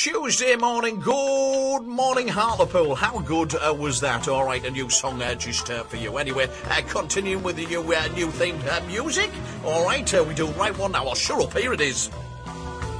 Tuesday morning. Good morning, Hartlepool. How good was that? All right, a new song just for you. Anyway, continuing with the new themed music. All right, we do right one now. I'll sure up. Here it is.